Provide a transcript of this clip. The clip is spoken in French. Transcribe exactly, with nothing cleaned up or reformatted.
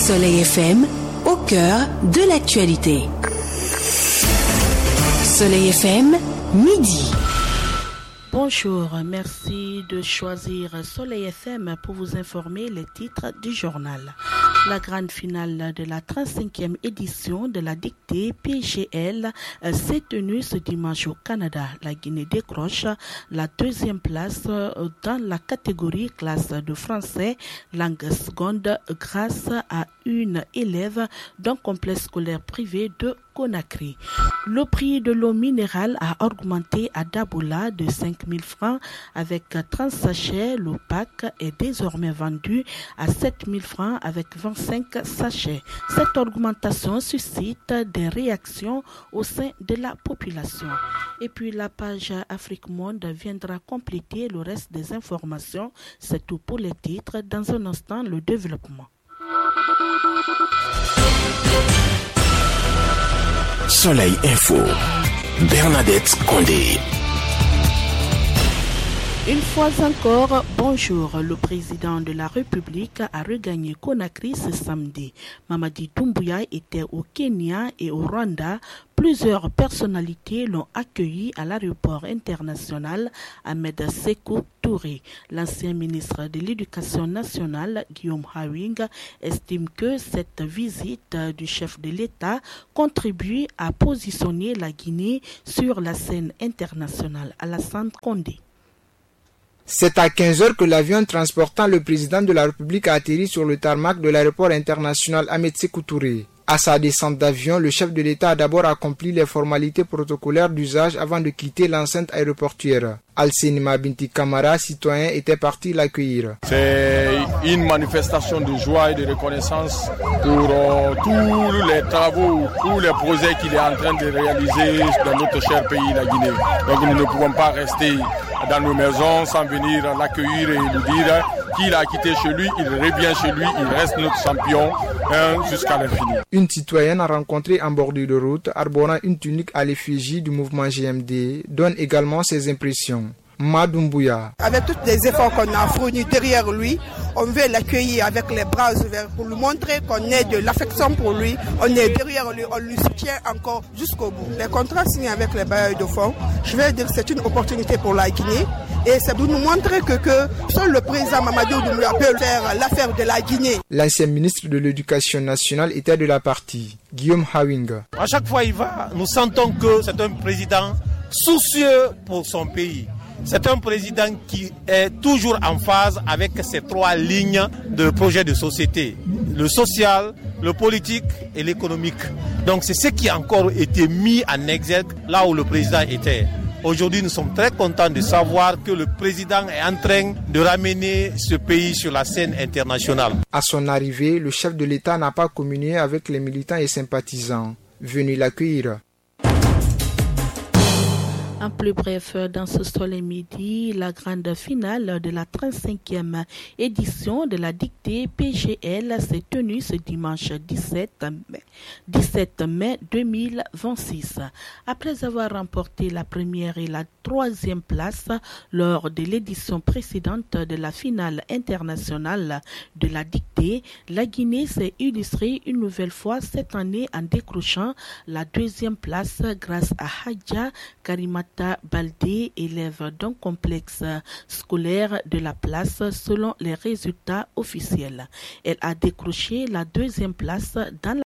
Soleil F M, au cœur de l'actualité. Soleil F M, midi. Bonjour, merci de choisir Soleil F M pour vous informer les titres du journal. La grande finale de la trente-cinquième édition de la dictée P G L s'est tenue ce dimanche au Canada. La Guinée décroche la deuxième place dans la catégorie classe de français langue seconde grâce à une élève d'un complexe scolaire privé de Conakry. Le prix de l'eau minérale a augmenté à Daboula de cinq mille francs avec trente sachets. Le pack est désormais vendu à sept mille francs avec vingt-cinq sachets. Cette augmentation suscite des réactions au sein de la population. Et puis la page Afrique Monde viendra compléter le reste des informations. C'est tout pour les titres. Dans un instant, le développement. Soleil Info, Bernadette Condé. Une fois encore, bonjour. Le président de la République a regagné Conakry ce samedi. Mamadi Doumbouya était au Kenya et au Rwanda. Plusieurs personnalités l'ont accueilli à l'aéroport international Ahmed Sékou Touré. L'ancien ministre de l'Éducation nationale, Guillaume Hawing, estime que cette visite du chef de l'État contribue à positionner la Guinée sur la scène internationale. Alassane Condé. C'est à quinze heures que l'avion transportant le président de la République a atterri sur le tarmac de l'aéroport international Ahmed Sékou Touré. À sa descente d'avion, le chef de l'État a d'abord accompli les formalités protocolaires d'usage avant de quitter l'enceinte aéroportuaire. Al-Senima Binti Kamara, citoyen, était parti l'accueillir. C'est une manifestation de joie et de reconnaissance pour euh, tous les travaux, tous les projets qu'il est en train de réaliser dans notre cher pays, la Guinée. Donc nous ne pouvons pas rester dans nos maisons sans venir l'accueillir et lui dire qu'il a quitté chez lui, il revient chez lui, il reste notre champion hein, jusqu'à l'infini. Une citoyenne rencontrée en bordure de route, arborant une tunique à l'effigie du mouvement G M D, donne également ses impressions. Madoumbouya. Avec tous les efforts qu'on a fournis derrière lui, on veut l'accueillir avec les bras ouverts pour lui montrer qu'on est de l'affection pour lui, on est derrière lui, on lui soutient encore jusqu'au bout. Les contrats signés avec les bailleurs de fonds, je vais dire que c'est une opportunité pour la Guinée et c'est de nous montrer que, que seul le président Mamadou Doumbouya peut faire l'affaire de la Guinée. L'ancien ministre de l'Éducation nationale était de la partie, Guillaume Hawing. À chaque fois il va, nous sentons que c'est un président soucieux pour son pays. C'est un président qui est toujours en phase avec ces trois lignes de projet de société. Le social, le politique et l'économique. Donc c'est ce qui a encore été mis en exergue là où le président était. Aujourd'hui, nous sommes très contents de savoir que le président est en train de ramener ce pays sur la scène internationale. À son arrivée, le chef de l'État n'a pas communié avec les militants et sympathisants venus l'accueillir. En plus bref, dans ce soleil midi, la grande finale de la trente-cinquième édition de la dictée P G L s'est tenue ce dimanche dix-sept mai deux mille vingt-six. Après avoir remporté la première et la troisième place lors de l'édition précédente de la finale internationale de la dictée, la Guinée s'est illustrée une nouvelle fois cette année en décrochant la deuxième place grâce à Hadja Karimata Baldé, élève d'un complexe scolaire de la place selon les résultats officiels. Elle a décroché la deuxième place dans la